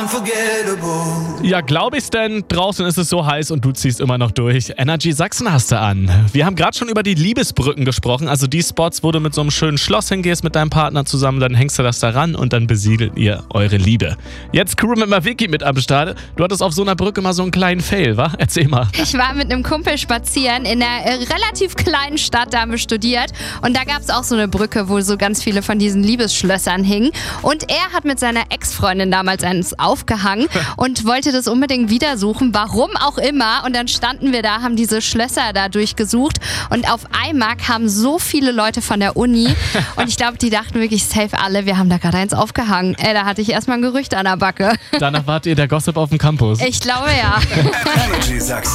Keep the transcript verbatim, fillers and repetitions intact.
Ja, glaub ich's denn? Draußen ist es so heiß und du ziehst immer noch durch. Energy Sachsen hast du an. Wir haben gerade schon über die Liebesbrücken gesprochen, also die Spots, wo du mit so einem schönen Schloss hingehst mit deinem Partner zusammen, dann hängst du das da ran und dann besiegelt ihr eure Liebe. Jetzt Crew mit Maviki mit am Start. Du hattest auf so einer Brücke mal so einen kleinen Fail, wa? Erzähl mal. Ich war mit einem Kumpel spazieren in einer äh, relativ kleinen Stadt, da haben wir studiert und da gab es auch so eine Brücke, wo so ganz viele von diesen Liebesschlössern hingen und er hat mit seiner Ex-Freundin damals eins aufgehangen und wollte das unbedingt wieder suchen, warum auch immer, und dann standen wir da, haben diese Schlösser da durchgesucht und auf einmal kamen so viele Leute von der Uni und ich glaube, die dachten wirklich safe alle, wir haben da gerade eins aufgehangen. Ey, da hatte ich erstmal ein Gerücht an der Backe. Danach wart ihr der Gossip auf dem Campus. Ich glaube ja. Energy Sachsen.